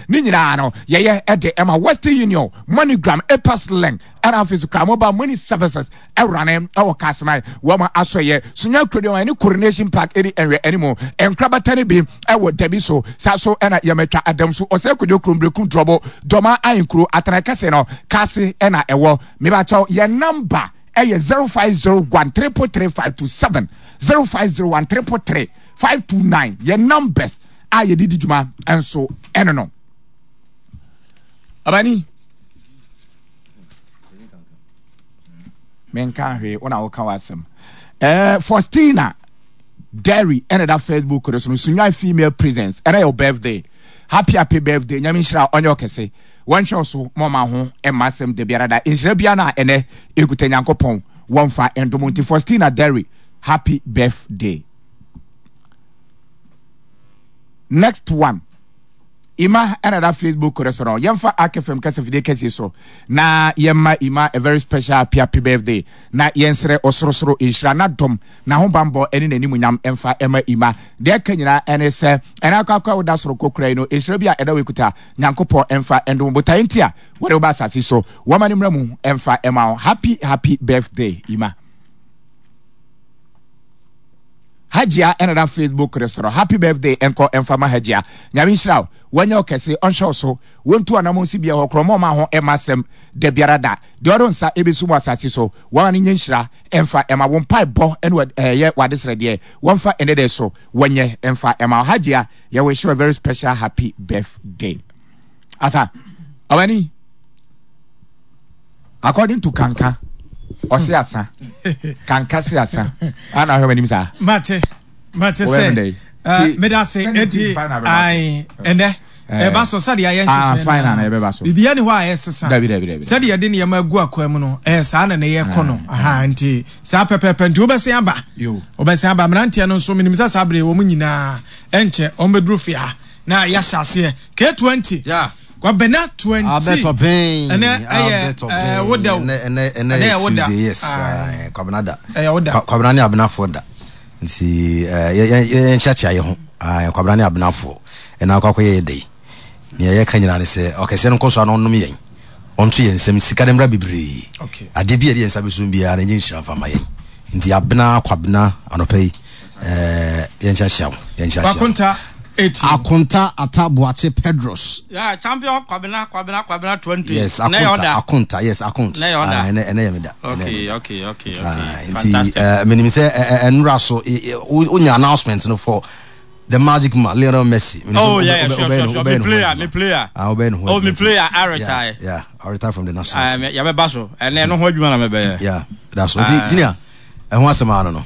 ni nyina no ye ede ema Western Union MoneyGram Epos Link era afisu kra mobile money services erane ewo kasmai wo ma asoye sunya kredo ani Coronation Park eri enwe animo enkrabatane bi ewo debi so saso ena yemetwa adam so ose kodo krombrekum drobo doma ayinkro atanakase no kase ena ewo me ba chaw ye number eye 0501333527 0501333529 ye numbers aye didi juma enso eno no abani menka hwe ona woka wasem Faustina Derry and that Facebook resolution female presence and your birthday happy birthday nyamishra onyo kese one show so mama ho e masem de biarada insre bia na ene ekute nyankopon wonfa endomonti Faustina Derry happy birthday. Next one Ima another Facebook restaurant yemfa akfm kasafide kesi so na yemma Ima a very special happy birthday na yensre osorosoro inshira na dom na ho bambo eni nanimu nyam emfa ema Ima de kanyina ene se ena akakwa woda soro kokrai no inshira bia eda wekuta nyankopo emfa endom botaintia wore oba asasi so wamanimramu emfa ema happy birthday Ima. Hajia another Facebook restaurant happy birthday enko enfama Hajia nyame nshira wanya okese onsho so wontu anamonsi bia hokromo ma ho emasem de biarada de oronsa ebesumu asase so wani nyenshira emfa ema wonpai bo ene ye wadesre de wonfa enede so wanye emfa ema Hajia ye wish you a very special happy birthday asa awani according to Kanka Osi asa Kanka si asa ana hwe manim sa mate say meda say eti ai ende eba so sade ayen hyehyɛ fine na ebe ba so bibia ne ho ayesesa dabi sade yede ne yema agu akwam no saa na ne ye kɔ no aha nti saa pepepe nti obese aba mrantia no so minim sa bre wo mu nyina enche ombedru fia na ya hyase K20 yeah kwa bena 20 abeto ben ene woda ene yes kwa benada woda kwa benani abenafo da nti ye nchacha ye ho kwa benani abenafo ena akwa ye dey ne ye kanyina ne se okese no koso no nom yen onto ye nsem sika demra bibiri ade bi ye nsa beso bia na nyin fama yen nti abena kwa bena anopai ye nchacha Akunta 18 Akunta Atabuache Pedros. Yeah, champion Kwabena 20. Yes, Akunta. Yes, Akunta. Okay. Fantastic. Meaning say enra so unya announcement no for the Magic Man Lionel Messi. Oh yeah, sure. Me player. Me player I retire. Yeah, I retire from the national. Yeah, me baso. And no ho adwuma na me be. Yeah, that's what. Tinia. Ehun asema no.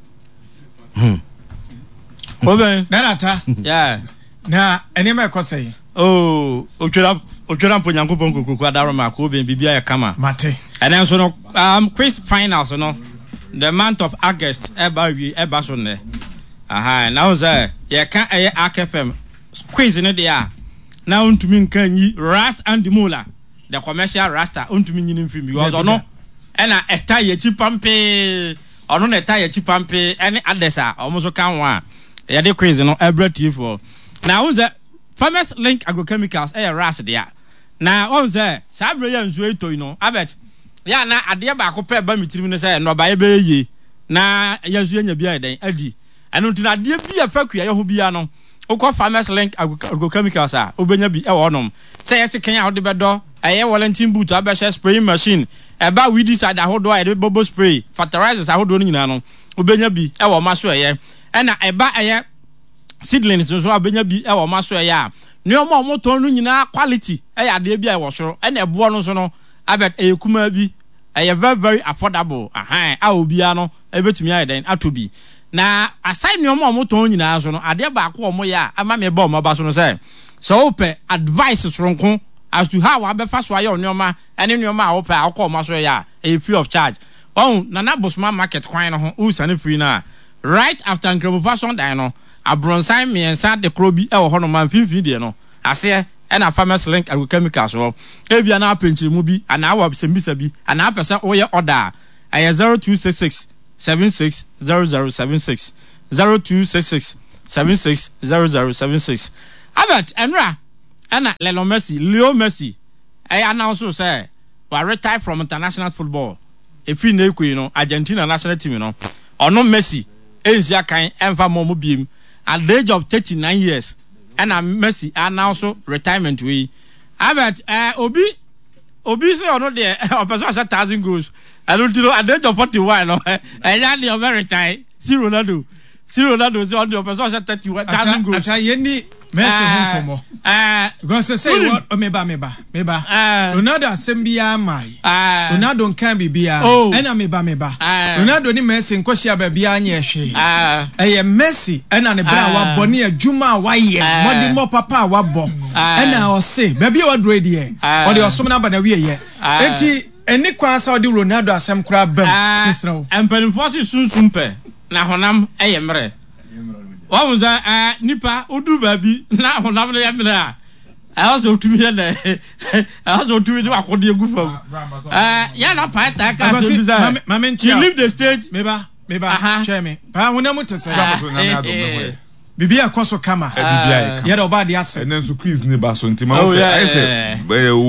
Oben Benata yeah na enema ekosei otwera mpo nyankopon kokoko adaroma ko oben bibia ya kama mate and so no quiz finals no the month of August eba so ne aha now say ye kan AKFM quiz ne dia na untumi nkan yi Ras and Mula the commercial rasta untumi nyini mfim because ono ena eta ye chipampe ono na eta ye chipampe ene adesa omoso kan wa ya de quiz no every for now the Farmers Link Agrochemicals Ras dia na on say sabre ya nzo eto no abet ya na ade ba akopɛ ba mitrim no say no ba ye be ye na ya nzo nya bia den adi eno ntina ade bia fakua ye ho bia no ukọ Farmers Link Agrochemicals a obenya bi e wonom say yes kan ya wo de bedo Wellington boot abɛhyɛ spraying machine eba weedicide ahodo a de bobo spray fertilizers ahodo no nyina no obenya bi e wo maso ena eba seedlings so abenya bi e wo maso a neoma omoton no nyina quality ade bi e wo soro ena ebo no so no abet kuma bi very very affordable a obia no ebetumi ayeden atobi na aside neoma omoton nyina so no ade ba ko omo ya ama me ba omo ba so no say so ope advice soronko as to how abefa so aye neoma ene neoma a ope akọ omo so ya free of charge Nana Bosman market kwan no ho usane free na right after Nkramo fashion dan no abronsan miensa de krobi e wo ho no man finfin de no ase e na Farmers Link Agrochemicals so e bia na apenchirimu bi ana awa sembisa bi ana apesa oye order 0266 760076 0266 760076 Albert enra and Leo Messi I announced say we retire from international football if we know Argentina national team or no Messi Asia kind enfa mo biem at the age of 39 years and Messi announced retirement we Albert Obi say or not there or person 1,000 goals I don't know at the age of 41 and then you very retire see Ronaldo is on the person 31,000 goals Messi hunkomo go say what meba Ronaldo asembia mai Ronaldo nkan bibia ena meba Ronaldo ni Messi nkohia ba bia anya ehwe eye Messi ena ne bra wa bɔ ne adwuma wa ye modi mo papa wa bɔ ena o se ba bia wa dread ye o de osom na ba na wie ye enti eni kwa sa o de Ronaldo asem kura bam misrawo empanimfo si sunsun pɛ na honam eye mre what was nipa odu baby na honam na yamre I also to me I also to me akode egu fam ya na pa ta ka so bizarre you leave the stage meba share me pa honam tese bibi akoso kama ya da oba de ase and then so quiz ne ba so ntima o say I say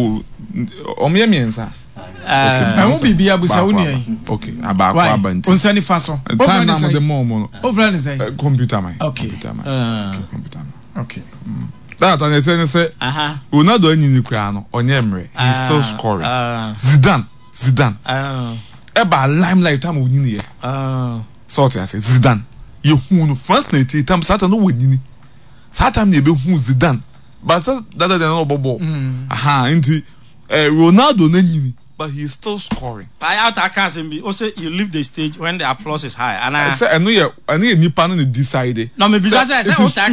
omiemiensa okay I won't be abusa woni okay abako abanti onsani faso over na mo de mo over na say computer man okay computer okay that on the say Ronaldo anyini kura no onye mre he still scoring Zidane eba limelight time onyini ye so I say Zidane ye hu no France na eti time Satan no wonyini Satan na ebe hu Zidane but that no bobo nti Ronaldo na nyini but he is still scoring. I out can be also you leave the stage when the applause is high and I say I know nipa no decide. No me because I say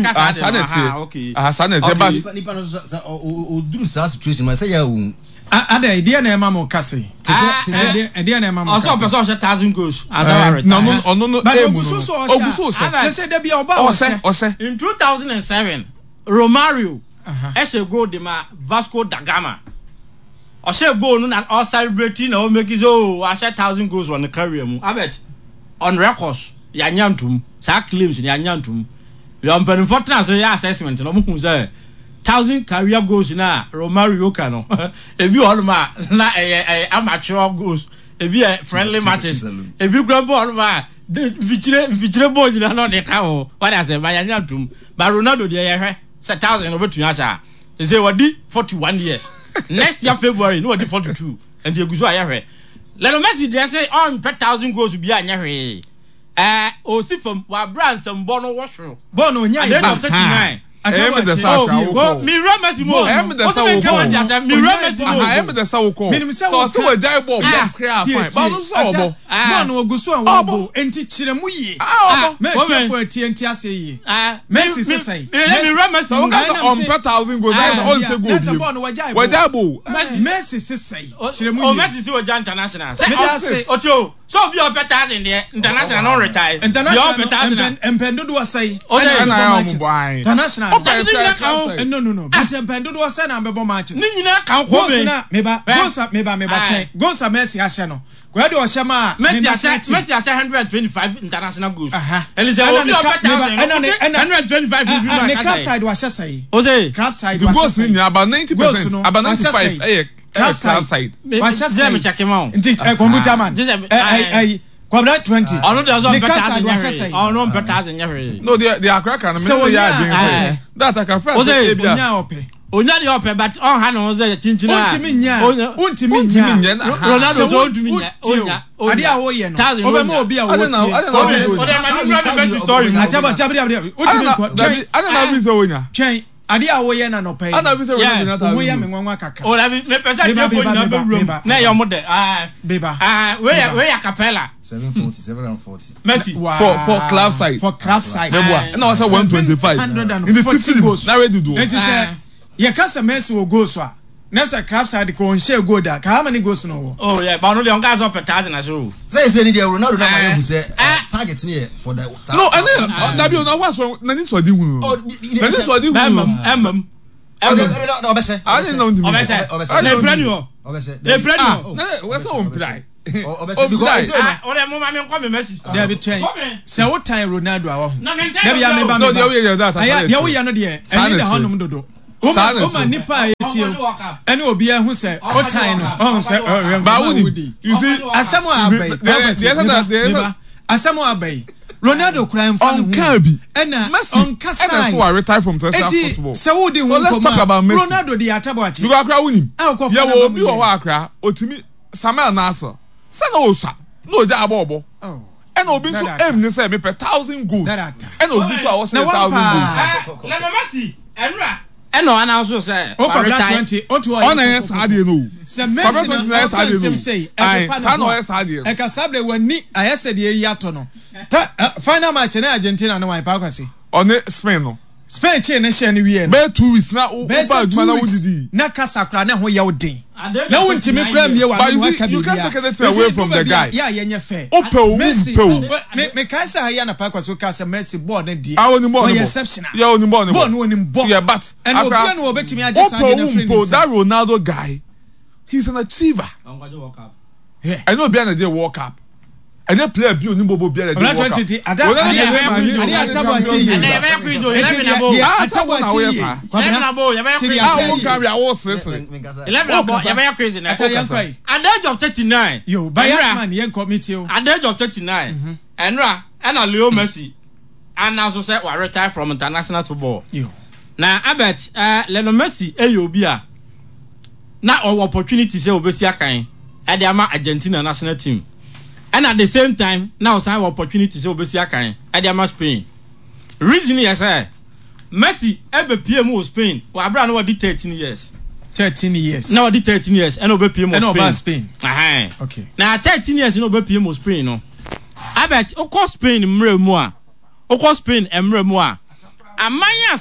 okay. But nipa no oduru sa situation man say ya ada idea na ema mo kase. Idea na ema mo kase. Also person 1,000 goals as I retire. No. But Oguso say there be oba ose. In 2007 Romario ese goal de ma Vasco da Gama. I say go no and all celebrating or make it I say 1,000 goals on the career mu abet on records ya nyantum sa claims ya nyantum we am very important say assessment no mu say 1,000 career goals na Romario kano e bi on ma na amateur goals e bi friendly matches e bi grand ball ma vichire ball na no de ka o what I say ba ya nyantum ba Ronaldo de ye hwe say 1,000 over to asa they say what 41 years next year February no dey 42 and dey guzo ayahwe Lionel Messi dey say on 1,000 goals bi anyahwe o si fam wa brands mbo no wo hworo ball no nya ye 39 mi Messi mo mi Messi mo em the sa wo ko so se we die ball fine ba no so obo ball no oguso an wo enti kiremu yi Messi for enti ase yi Messi say mi Messi on 1,000 goals that's all say goal that's ball no we die ball Messi say kiremu yi o Messi say we international say otio so be up 1,000 there international no retire international empendo do say international no but empendo do say na mbebo matches ni nyina kan ko be meba check goals Messi ahye no kwa de o hye ma Messi ahye 125 international goals and is only up 125 and the club side was say o say club side was goals in about 90% about 95 club side was say me check him out indeed computer man Kwabra 20 ono de so better ono better than every no they are crack and me ya that I can friend say onya de ope but on ha no say chinchina untimi nya Ronaldo so untimi nya ade a wo ye no obema obi a wo tie o de manu Messi story ataba untimi ko ana na bi so onya twen ade a wo ye na no pay ana bi so wo ye me nwanwa kakra o la bi me pesa tie ko na be room na yo mo de beba we ya capella 740 Messi for club side and I was 125 in the 50 goals na ready do and you say ye can say Messi will go so na say club side ko on share goal da how many goals no oh yeah but no dey on guys up 1,000 as well say ni dey Ronaldo na my say target ni for the no and then that be on was na ni so di hu no na ni so di hu emam obese I didn't know obese le premier na we so on play because ore mo ma me nko me Messi there be train say what time Ronaldo awo there be ya me ba no dey we that ya we ya no dey eni da honum dodo Oma nipa etio. Ene obi ehu se o time no. On se ba wudi. You see asemo abai. Asemo abai. Ronaldo cry in front of him. Messi on Kasa. And I retire from football. So let's talk about Messi. Ronaldo di atabachi. You go cry win. Yeah, wo bi wo akra. Otimi Samuel Nasser. Say no sa. No ja abobo. Oh. And obi so aim ni say me per 1,000 goals. And obi so I was 1,000 goals. Na Messi. Enra. Eno announce say. O kwa 20. O to on yes ade no. Say Messi na say. I say no yes ade. E ka sabre wani ayese de yato no. Final match na Argentina no wipe akwase. On Spain no. Spain che na share ni wie no. Be 2 weeks na o ba aduma na wudidi. Na kasa kra na ho yaw den. Na wontimi kra mie wa no aka you can't take it away from the guy. Yeah, yenye fair. Messi. Me kasa ya na pa kwaso kasa Messi board na die. Oni board. Exceptional. Yeah, oni board. Yeah, but and obi no obetimi aje sande na friend. That Ronaldo guy, he's an achiever. Yeah. I know Biana dey World Cup. And then play a bill ni bobo Biana dey World Cup. At the age of 39. Yo, bias man yen committee. At the age of 39. Enra and Leo Messi and also said we retire from international football. Yo. Now I bet Lionel Messi eyobia na opportunity say obesi akan at the Argentina national team. And at the same time, now some opportunity say obesi akan at the Spain. Reason is Messi ebe PM Spain. We abra no did 13 years. 13 years. Now did 13 years and obe PM Spain. Okay. Now 13 years no obe PM Spain no. I bet oko Spain mre mu a. Oko Spain emre mu a. Amanya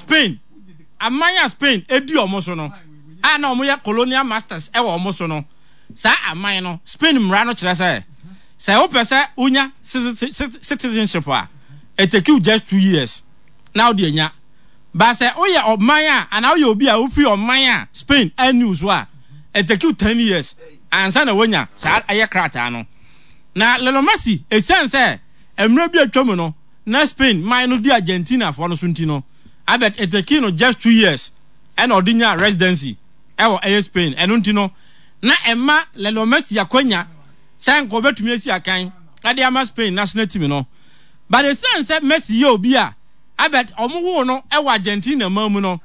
Spain edi omo so no. Ah na omo ya colonial masters e wo omo so no. Sa aman no Spain mra no kire say o pese unya citizenship a it take you just 2 years. Now the nya. But say o ye oman a na o ye obi a o fi oman a Spain anu so a it take you 10 years. Ansa na wonya sa aye krata no. Na Lionel Messi e say emre bi atwam no na Spain man no di Argentina for no sunti no. I bet it take no just 2 years and ordinya residency e wo Spain eno nti no na emma Lionel Messi akonya say nko betumi asi akan ade ama Spain national team no. But the sense say Messi ye obi a I bet omo no e wo Argentina mamu no.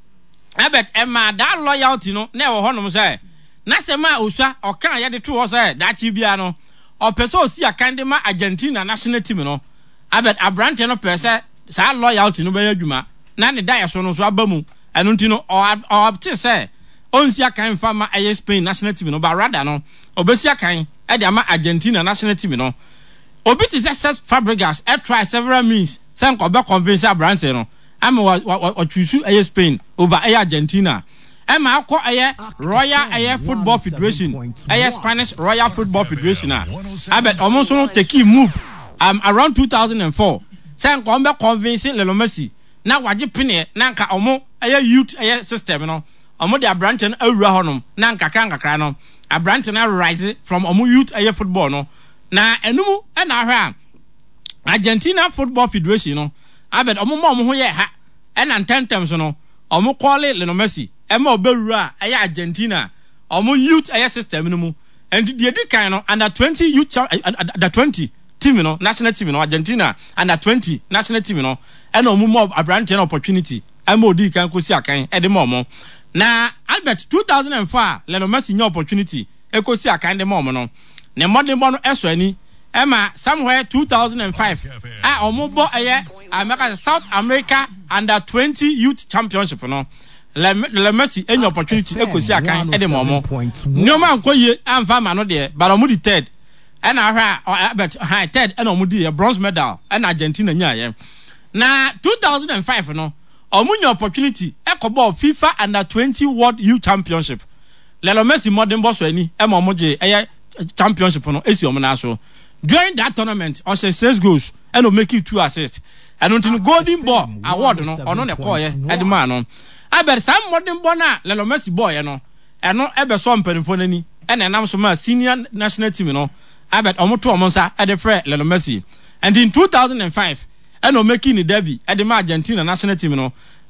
I bet emma that loyalty no na e wo honom say na sema osua okan ye de to ho say that chi bia no opese osi akan de ma Argentina national team no. I bet Abrante no pese sa loyalty no be adwuma na ne da yeso no so abamu eno nti no o te say onsi akan fama aye Spain national team no ba rather no obesi akan e de ama Argentina national team no obi te say Fabregas try several means say nko be convince Abrante no am o choose aye Spain over aye Argentina am akọ aye Royal aye Football Federation aye Spanish Royal Football Federation I bet almost no take move around 2004 say nko be convince Lionel Messi na waje pene na nka omo aye youth aye system no omo de Abrante no awura honom na nka kakra no Abrante na rise from omo youth aye football no na enumu e na ahwa Argentina Football Federation no abet omo ho ye ha e na tentem so no omo call Lionel Messi e ma obewura aye Argentina omo youth aye system no mu and the edikan no under 20 youth under 20 team no national team no Argentina under 20 national team no and omo more Abrante opportunity e ma odi kan kosi akan e de mo na Albert 2004 Lionel Messi nya opportunity e kosi akan de mo no ne modern bono eso ani e ma somewhere 2005 omo bo eye America South America under 20 youth championship no Lionel Messi enya opportunity e kosi akan e de mo no man koye amfa ma no de but omo di third and Albert high third and omo di bronze medal and Argentina nya ye na 2005 no omunya opportunity ekobo FIFA under 20 World Youth Championship Lionel Messi modern boss ani e ma omoje championship no esi omo na so during that tournament o say 6 goals and o make it 2 assists and until golden ball award no ono ne call ye e man no aber some modern ball na Lionel Messi boy no eno ebe so mpanifo nani e na nam so ma senior national team no aber omo to omo nsa e de frɛ Lionel Messi and in 2005 and o making the derby at the Argentina national team no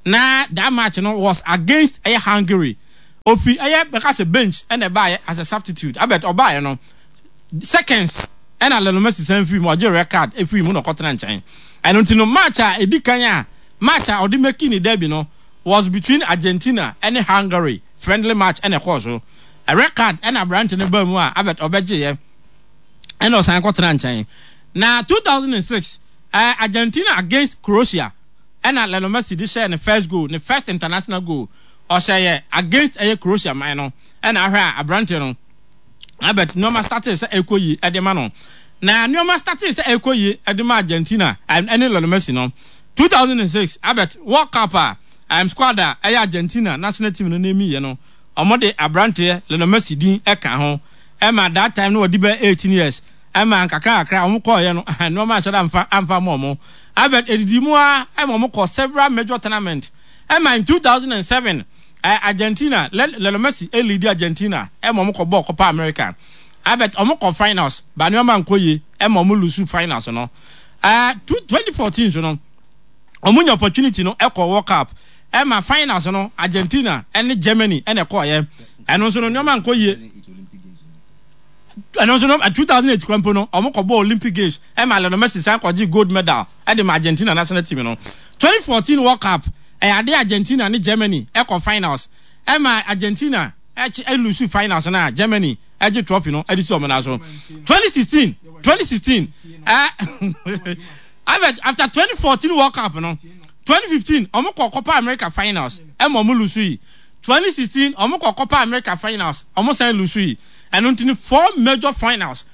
na that match no was against Hungary. Ofi because a bench and a buy as a substitute. I bet Oba no seconds and a Lionel Messi send free more record if we mono cotton and chain. And until no match Edikanya match or the making derby no was between Argentina and Hungary. Friendly match and a course. A record and a brand in the Bermuda. I bet Obeje and also cotton and chain. Now 2006 Argentina against Croatia. And Lionel Messi this share the first goal, the first international goal. Or say against Croatia, man. And I heard a brand, I bet no master status equally at the man. Now, no master status equally at the Argentina and any Lionel Messi. No, 2006, I bet World Cup. I'm squadder, Argentina national team name me, you know. Omode a brand here, Lionel Messi din eka home. Emma that time no debe 18 years. Emma and Kaka cry, and no man said I'm for Momo. I bet Edimua, I'm call several major tournament. Emma in 2007, Argentina, Lionel Messi, lead Argentina, Emma Ball Copa America. I bet Omoko finals, but no man Koye, Emma Mulusu finals, you know. 2014, you know. Omunya opportunity, no, Echo World Cup. Emma finals, you know, Argentina, and Germany, and a Koye. And also, no man Koye. And also, at 2008, Crampono, Omoko Ball Olympic Games, Emma Lionel Messi, Sanko gold medal at the Argentina national team, you know. 2014 World Cup. The Argentina and Germany echo finals. Emma Argentina lose finals na Germany edge trophy no edisi omenazo. 2016 after 2014 World Cup no 2015 omoko Copa America finals Emma lose 2016 omoko Copa America finals omo say lose and until four major finals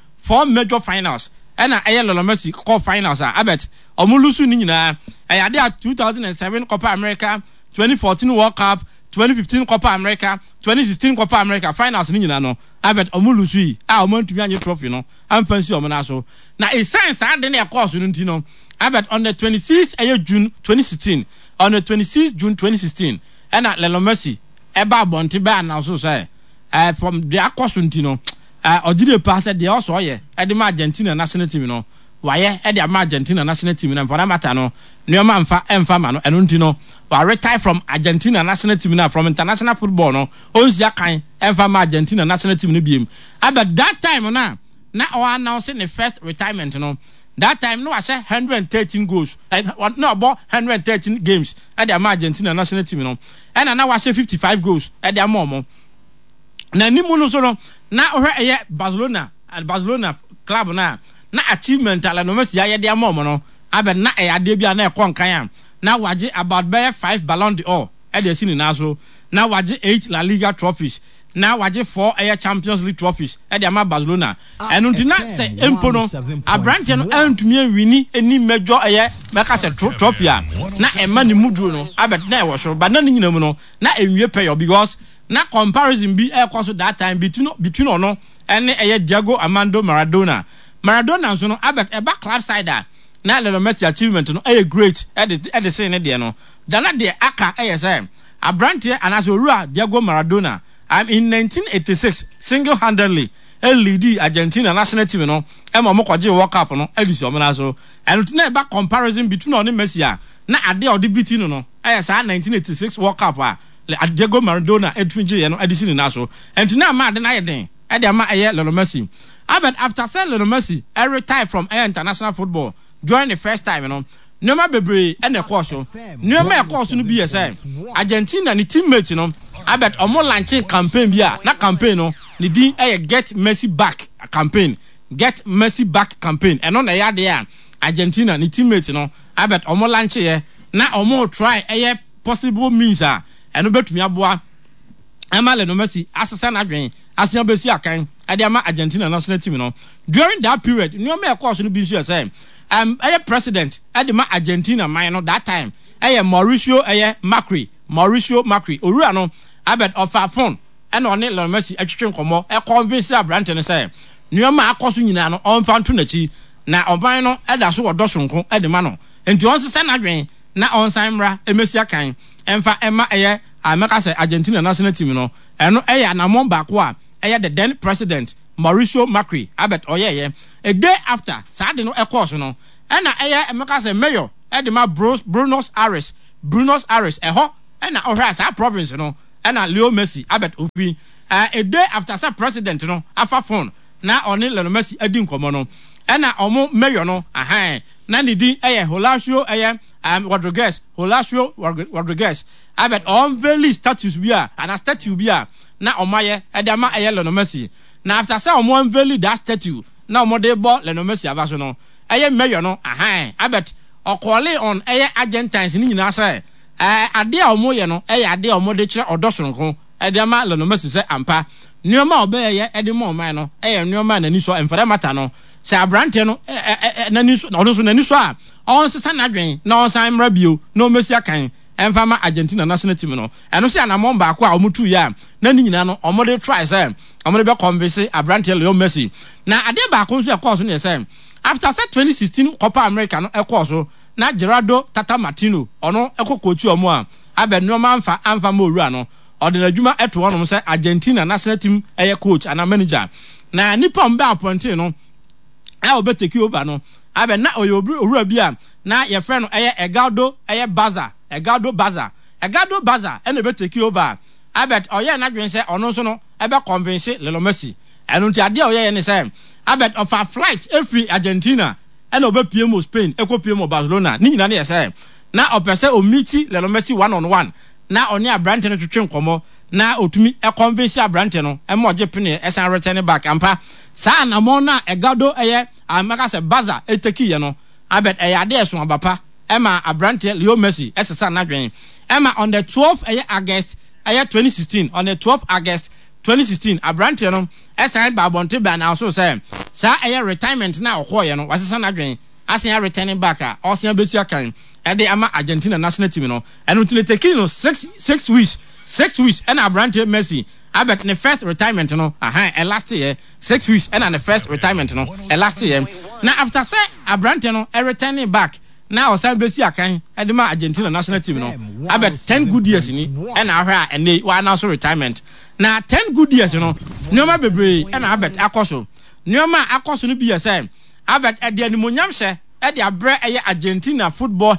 and Lionel Messi call finals I bet omulusu ni nyina there 2007 Copa America, 2014 World Cup, 2015 Copa America, 2016 Copa America finals ni nyina no I bet omulusu omontumi anye trophy no am fancy omenaso na e science ade na course no ntino I bet on the 26th June 2016 on the 26th June 2016 and Lionel Messi eba bonti ba na so say from the course ntino Odide pass the also ye the Argentina national team no why the Argentina national team and for that matter no man emfa ma no eno ntino wa retire from Argentina national team na from international football no onzia kan emfa ma Argentina national team no biem but that time na o announcing the first retirement no that time no I say 113 goals no about 113 games at the Argentina national team no and now I say 55 goals at the momo na ni mu no so no na ohwe Barcelona club na achievement ala no Messi ya de amomo no abet na ade bia na ekon kan na waje about 5 Ballon d'Or e de sini na so na waje 8 La Liga trophies na waje 4 Champions League trophies e de ama Barcelona enu ntina se empo no abrante no antumi awini eni major meka se trophy na ema ni mudu no abet na e wo so ba na nyina mu no na enwie pay because na comparison be so that time between ono and Diego Armando Maradona so no abet e back club side na Lionel Messi achievement no great at the say ne de no dana de aka say abrante anaso rua Diego Maradona in 1986 single-handedly lead Argentina national team no e mo kwaje World Cup no edisi omenaso and na back comparison between ono Messi na ade odi biti no say 1986 World Cup Diego Maradona etwinje no edisi na so and na ma de na yeden e de ma Lionel Messi after saying Lionel Messi retire from international football during the first time no ma bebre e na course no be say Argentina ni teammate no omo launching campaign bia na campaign no ni din get Messi back campaign and on ya there Argentina ni teammate no omo launch na omo try possible means eno betumi aboa ama Lionel Messi asesa na dwen asia besi akan ade ama Argentina national team no during that period no me course no bi so say president ade ma Argentina man no that time Mauricio Macri orua no abet of our phone and on Lionel Messi atwetwe nkomo convince abrante no say no ma akoso nyina no on fanto na chi na oban no eda so wodo sonko ade ma no enti on sesa na dwen na on sanmra Messi akan emfa ema America say Argentina national team no eno anamon baako a the then president Mauricio Macri abet a day after Saturday no course no na America say mayor Buenos Aires Buenos Aires eho na ohra sa province no na Leo Messi abet opi a day after sa president no afa phone na oni Lionel Messi adi nkomo no na omo mayor no na ne din Horacio Rodriguez abet unveil status bia and a statue bia na omaye edama Lionel Messi na after say omo unveil that statue na omo dey bo Lionel Messi abaso no mayor no abet okole on Argentines ni nyina say ade a omo ye no ade omo de kire odosonko edama Lionel Messi say ampa nioma obeye edema oman no nioma na ni so emfere mata no say abrante no na ni so no so na ni so a on sesa na dwen na on san mrabio no Messi akan emfama Argentina national team no eno say anamon ba ko a omutu ya na ni nyina no omo de try say omo de be convince abrante Lionel Messi na ade ba ko so e course no say after 2016 Copa America no e course na Gerardo Tata Martino ono ekokochu omo a abenu amfa mo owura no ode na dwuma eto wonom say Argentina national team coach and manager na nipa mba appointee no obeteki over no na owura bia na ye friend no Edgardo Baza ene beteki over abet oye na dwen say ono so no ebe convince Lionel Messi enu ti ade oye ne say abet of a flight every Argentina ene obepie mo Spain ekopie mo Barcelona ni nyina na ye say na opese o meeti Lionel Messi one on one na oni abrante no twetwe nkomo na otumi convince abrante no oje pene esan return back ampa sa na mo na Edgardo amaka se Baza eteki ye no abet ade eso abapa ema abrante Leo Messi esesa na dwen ema on the 12th August 2016 on the 12th August 2016 abrante no esan ba bonte ba na so say sa retirement na okoye no wasesa na dwen asan returning back a osan besi akan ede ama Argentina national team no eno tile take no 6 weeks and abrante Messi abet ne first retirement no last year 6 weeks and the first retirement no last year na after say abrante no returning back na osan besi akan ede ma Argentina national team no abet 10 good years ni and ahwa and wa na so retirement na 10 good years no nyoma bebre and abet akoso nyoma akoso no bi say abet ede animonyam hye ede abre Argentina football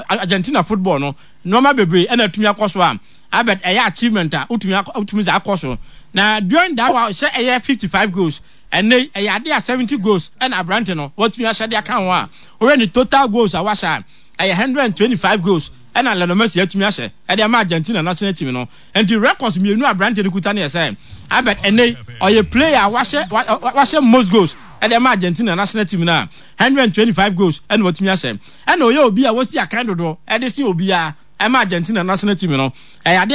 no nyoma bebre and atumi akoso am abet achievement a utumi za akoso na during that while say 55 goals and they ade 70 goals and abrante no what me ahye de akan ho a already total goals a washa 125 goals and Lionel Messi atumi ahye e de ma Argentina national team no and the records me enu abrante no kuta na say abet and they oye player washe most goals e de ma Argentina national team na 125 goals and what me ahye and oye obi a wasi akan dodo e de si obi a ma Argentina national team no ade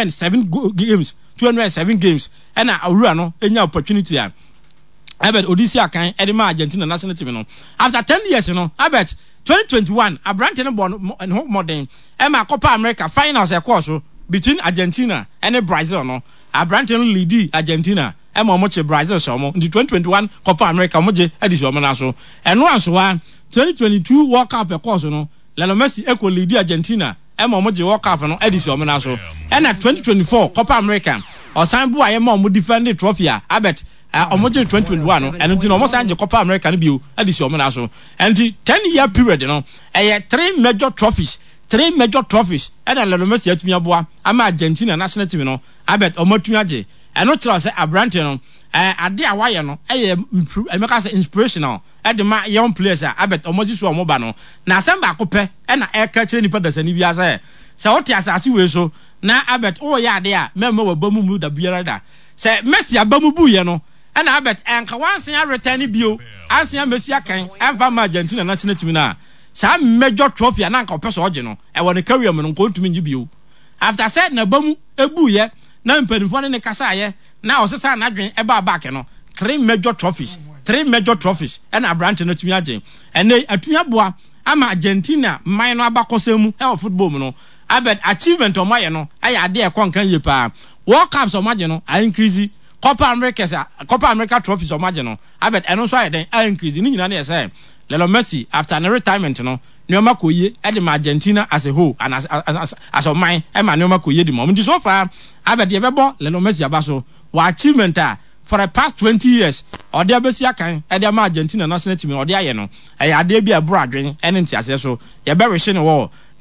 207 games and awura no enya opportunity a abet odisi akan ede ma Argentina national team no after 10 years no abet 2021 abrante no born modern ema Copa America finals course between Argentina and Brazil no abrante no lead Argentina ema omoche Brazil so mo in 2021 Copa America omoje edisi omo na so eno anso wa 2022 World Cup course no Lionel Messi equal lead Argentina ema omoje World Cup no edisi omo na so ena 2024 Copa America osan bu ayema omo defend trophy abet omoje 2021 no eno ti no omo sanje Copa America no bio edisi omo na so and 10-year period no 3 major trophies and Lionel Messi atumi aboa ama Argentina national team no abet omotumi age eno tira say abrante no ade a waye no emeka say inspirational ede ma young players abet omoji so omoba no na asem ba kope na eka kire nipa dasani bia say wote asase we so na abet o ya ade a memo wa bamu da biara da say Messi abamu bu ye no na abet enka wansen a return bio ansen Messi akan enfa ma Argentina national team na sa major trophy na nka opeso oje no e won career mo no ko tumi njibio after said na bamu ebu ye na mpanifo ne kasa ye na osesa na dwen e ba back no 3 major trophies and abrante no tumi age ene atumi aboa ama Argentina minor abakosemu e football mu no abet achievement o maye no aya ade e konkan ye pa World Cups o maje no a increase Copa America trophies o maje no abet eno so ayeden a increase ni nyina na ye say Lionel Messi after an retirement no nyoma koye e de Argentina as a whole and as a mind e ma nyoma koye di mo nti so far abet ye bebo Lionel Messi abaso wa achievement for the past 20 years or there besi akan e de ma Argentina national team or there ye no e ade bia bro adwen ene nti ase so ye be rehye ne wo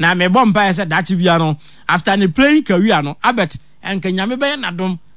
na me bomba say dachi bia no after the playing career no abet enka nyame be na dom